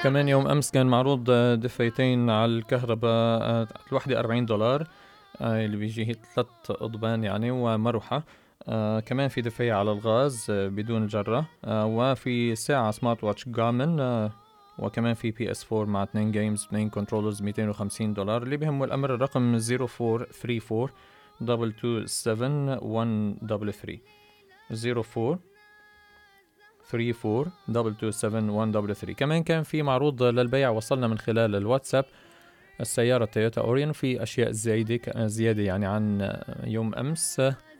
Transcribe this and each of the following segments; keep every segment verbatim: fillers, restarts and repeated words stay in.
كمان يوم أمس كان معروض دفايتين على الكهرباء، الوحدة أربعين دولار، اللي بيجي هي ثلاث أضبان يعني ومروحة. آه كمان في دفاية على الغاز آه بدون جرة، آه وفي ساعة سمارت واتش جارمن، آه وكمان في بي اس فور مع اثنين جيمز اثنين كنترولرز مئتين وخمسين دولار. اللي بيهمه الأمر الرقم صفر أربعة ثلاثة أربعة اثنين اثنين سبعة واحد ثلاثة ثلاثة صفر أربعة ثلاثة أربعة اثنين اثنين سبعة واحد ثلاثة ثلاثة. كمان كان في معروض للبيع وصلنا من خلال الواتساب السيارة تويوتا أوريون، في أشياء زيادة زيادة يعني عن يوم أمس.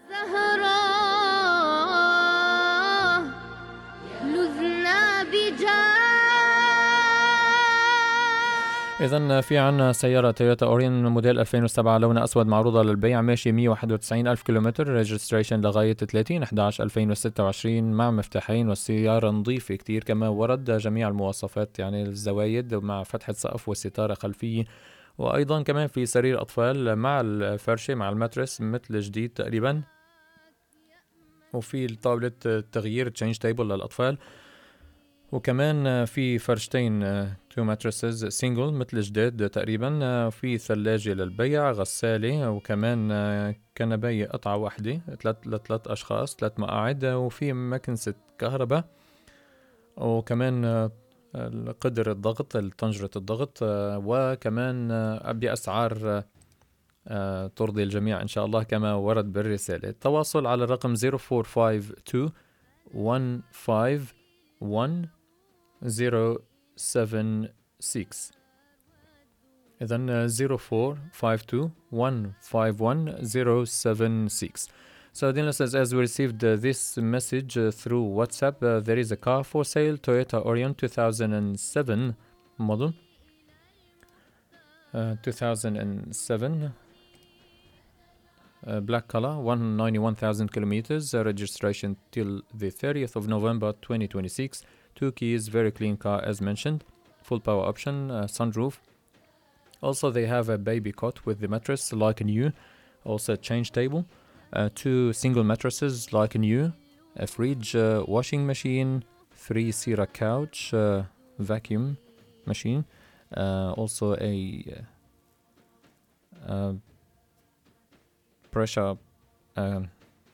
إذن في عنا سيارة تويوتا أوريون موديل ألفين وسبعة لونها أسود معروضة للبيع، ماشي مية وواحد وتسعين ألف كيلومتر، ريجستريشن لغاية ثلاثين أحد عشر ألفين وستة وعشرين مع مفتاحين، والسيارة نظيفة كتير. كما ورد جميع المواصفات يعني الزوايد مع فتحة سقف وستارة خلفية، وأيضا كمان في سرير أطفال مع الفرشة مع الماترس مثل جديد تقريبا، وفي طاولة تغيير تشينج تيبل للأطفال، وكمان في فرشتين تو ماتريسز سينجل مثل جديد تقريبا، في ثلاجة للبيع، غسالة، وكمان كنباية قطعة واحدة لثلاث أشخاص، ثلاث مقاعد، وفي مكنسة كهرباء، وكمان قدر الضغط طنجرة الضغط، وكمان بأسعار ترضي الجميع إن شاء الله كما ورد بالرسالة. التواصل على الرقم صفر أربعة خمسة اثنين واحد خمسة واحد zero seven six. إذن zero four five two one five one zero seven six. So dear listeners, as we received uh, this message uh, through WhatsApp, uh, there is a car for sale, Toyota Orion two thousand seven model, uh, two thousand seven uh, black color, one hundred ninety-one thousand kilometers, uh, registration till the thirtieth of November twenty twenty-six. Two keys, very clean car as mentioned, full power option, uh, sunroof. Also they have a baby cot with the mattress like new, also a change table, uh, two single mattresses like new, a fridge, uh, washing machine, three seater couch, uh, vacuum machine, uh, also a uh, pressure uh,